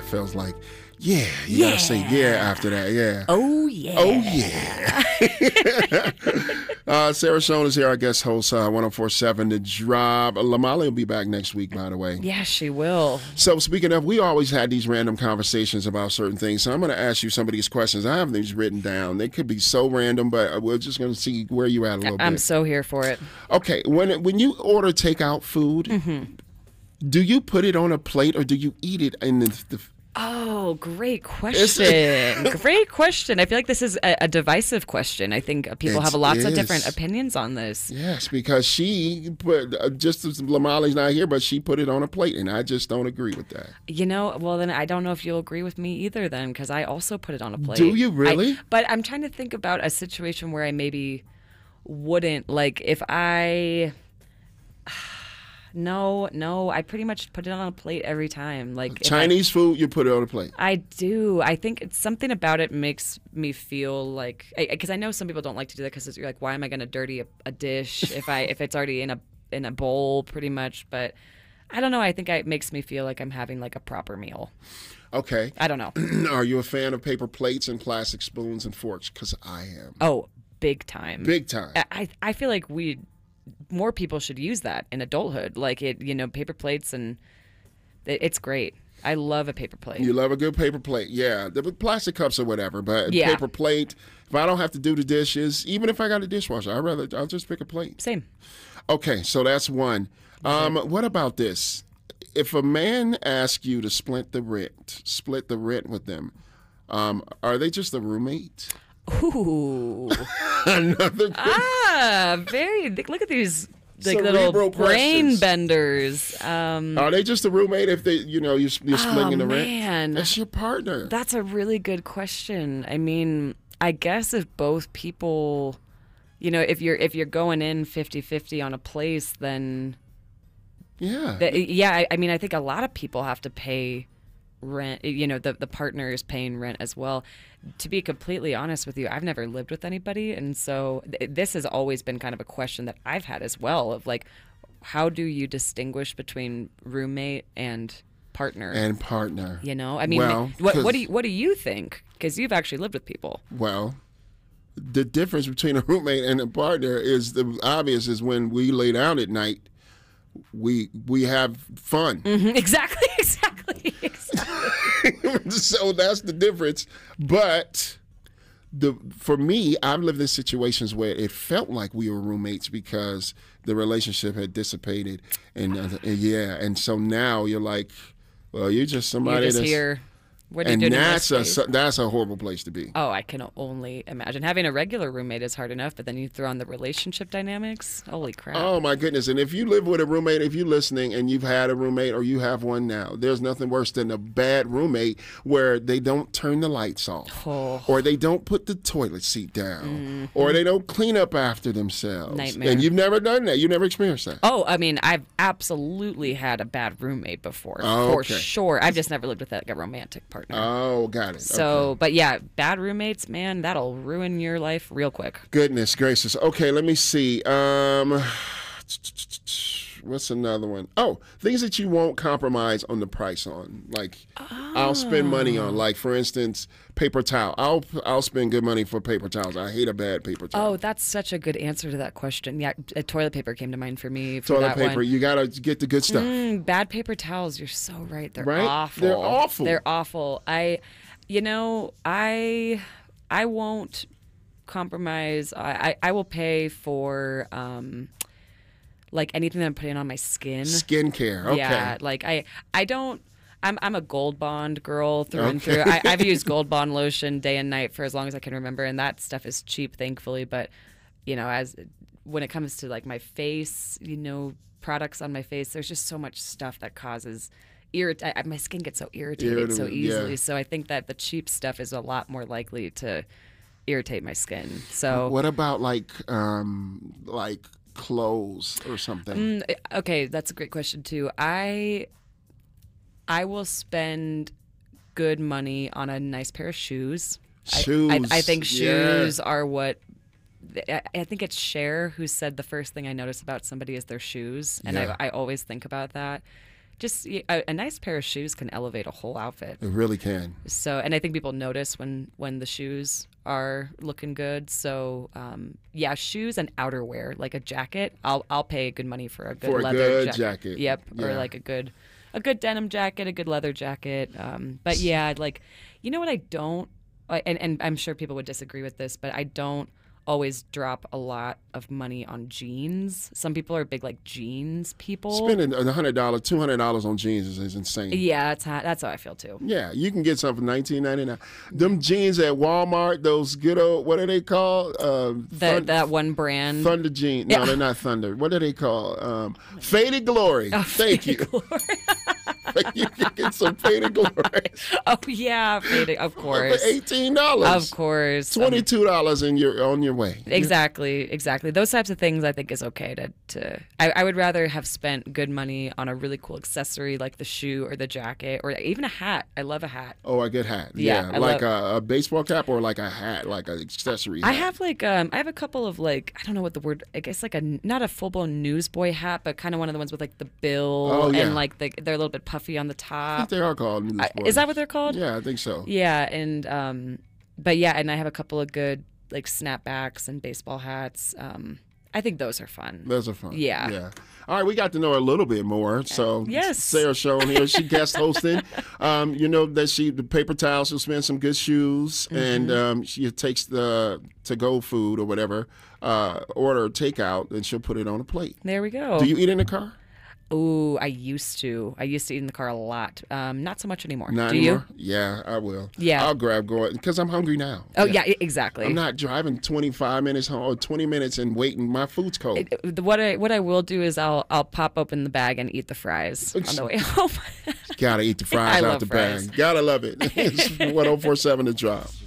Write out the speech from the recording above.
that feels like, yeah, you gotta say yeah after that, yeah. Oh, yeah. Oh, yeah. Sarah Schoen is here, our guest host, 1047 The Drop. Lamali will be back next week, by the way. Yeah, she will. So speaking of, we always had these random conversations about certain things. So I'm going to ask you some of these questions. I have these written down. They could be so random, but we're just going to see where you're at a little bit. I'm so here for it. Okay, when you order takeout food, do you put it on a plate or do you eat it in the Oh, great question. Great question. I feel like this is a divisive question. I think people have lots of different opinions on this. Yes, because she put, just as Lamali's not here, but she put it on a plate, and I just don't agree with that. You know, well, then I don't know if you'll agree with me either then, because I also put it on a plate. Do you really? But I'm trying to think about a situation where I maybe wouldn't. Like, if I... No, I pretty much put it on a plate every time. Like Chinese food, you put it on a plate. I do. I think it's something about it makes me feel like, because I know some people don't like to do that because you're like, why am I going to dirty a dish if it's already in a bowl, pretty much. But I don't know. I think it makes me feel like I'm having like a proper meal. Okay. I don't know. Are you a fan of paper plates and plastic spoons and forks? Because I am. Oh, big time. Big time. I feel like more people should use that in adulthood. Like paper plates, and it's great. I love a paper plate. You love a good paper plate, yeah. The plastic cups or whatever, but paper plate. If I don't have to do the dishes, even if I got a dishwasher, I'll just pick a plate. Same. Okay, so that's one. What about this? If a man asks you to split the rent with them, are they just a roommate? Ooh. Another very. Look at these Cerebral little brain questions. benders. Are they just a roommate if they, you're splitting the rent? Man. That's your partner. That's a really good question. I mean, I guess if both people, if you're going in 50-50 on a place, then yeah. I mean, I think a lot of people have to pay rent. The partner is paying rent as well. To be completely honest with you, I've never lived with anybody, and so this has always been kind of a question that I've had as well, of like, how do you distinguish between roommate and partner? I mean, what do you think? Because you've actually lived with people. Well, the difference between a roommate and a partner is the obvious is when we lay down at night, we have fun. Mm-hmm. Exactly. So that's the difference. But for me, I've lived in situations where it felt like we were roommates because the relationship had dissipated, and so now you're like, well, you're just somebody that's here. What are you doing that's a horrible place to be. Oh, I can only imagine. Having a regular roommate is hard enough, but then you throw on the relationship dynamics. Holy crap. Oh, my goodness. And if you live with a roommate, if you're listening and you've had a roommate or you have one now, there's nothing worse than a bad roommate where they don't turn the lights off or they don't put the toilet seat down or they don't clean up after themselves. Nightmare. And you've never done that. You never experienced that. Oh, I mean, I've absolutely had a bad roommate before, for sure. I've just never lived with a romantic partner. Oh, got it. So, okay. But yeah, bad roommates, man, that'll ruin your life real quick. Goodness gracious. Okay, let me see. What's another one? Oh, things that you won't compromise on the price on. Like, I'll spend money on. Like, for instance, paper towel. I'll spend good money for paper towels. I hate a bad paper towel. Oh, that's such a good answer to that question. Yeah, toilet paper came to mind for me. Toilet paper, you got to get the good stuff. Bad paper towels, you're so right. They're awful. They're awful. They're awful. I won't compromise. I will pay for like anything that I'm putting on my skin. Skincare. Okay. Yeah, like I don't. I'm a Gold Bond girl through and through. I've used Gold Bond lotion day and night for as long as I can remember, and that stuff is cheap, thankfully. But as when it comes to like my face, products on my face, there's just so much stuff that causes my skin gets so irritated so easily. Yeah. So I think that the cheap stuff is a lot more likely to irritate my skin. So what about like clothes or something? Okay, that's a great question too. I will spend good money on a nice pair of shoes. I think shoes are what. I think it's Cher who said the first thing I notice about somebody is their shoes, and I always think about that. just a nice pair of shoes can elevate a whole outfit. It really can. So, and I think people notice when the shoes are looking good. So, yeah, shoes and outerwear, like a jacket. I'll pay good money for a good leather jacket. Yep, Yeah. or like a good denim jacket, a good leather jacket. But yeah, like, you know what I don't, and I'm sure people would disagree with this, but I don't always drop a lot of money on jeans. Some people are big like jeans people. Spending $100, $200 on jeans is insane. Yeah, that's how I feel too. Yeah, you can get something for $19.99. Them jeans at Walmart, those good old, what are they called? That one brand. Thunder jeans. No, Yeah. they're not Thunder. What are they called? Faded Glory. Thank you. You can get some Faded Glory Oh yeah, faded, of for course. $18. Of course. $22 and you're on your way. Exactly. Those types of things I think is okay to I would rather have spent good money on a really cool accessory like the shoe or the jacket or even a hat. I love a hat. Oh, a good hat. Yeah, I like a baseball cap or like a hat, like an accessory hat. I have I have a couple of like, I don't know what the word, I guess like not a full-blown newsboy hat, but kind of one of the ones with like the bill and like they're a little bit puffy on the I think top. they are called newsboys. Is that what they're called? Yeah, I think so. Yeah, and but yeah, and I have a couple of good like snapbacks and baseball hats. I think those are fun. Those are fun. Yeah. Yeah. All right, we got to know her a little bit more. So Yes. Sarah Schoen here, she guest hosting. You know that the paper towels, she'll spend some good shoes, and she takes the to-go food or whatever, order takeout, and she'll put it on a plate. There we go. Do you eat in the car? Oh, I used to. I used to eat in the car a lot. Not so much anymore. Not Do anymore? you? Yeah, I will. Yeah. I'll grab going because I'm hungry now. Oh, yeah, exactly. I'm not driving 25 minutes home or 20 minutes and waiting. My food's cold. What I will do is I'll pop open the bag and eat the fries on the way home. Gotta eat the fries I out love the fries. bag. Gotta love it. It's 1047 The Drive.